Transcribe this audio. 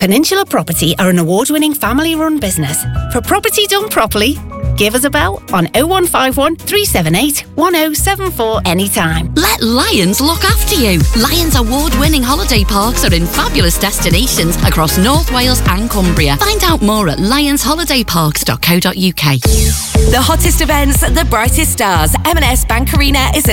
Peninsula Property are an award-winning family-run business. For property done properly, give us a bell on 0151 378 1074 anytime. Let Lions look after you. Lions award-winning holiday parks are in fabulous destinations across North Wales and Cumbria. Find out more at lionsholidayparks.co.uk. The hottest events, the brightest stars. M&S Bank Arena is a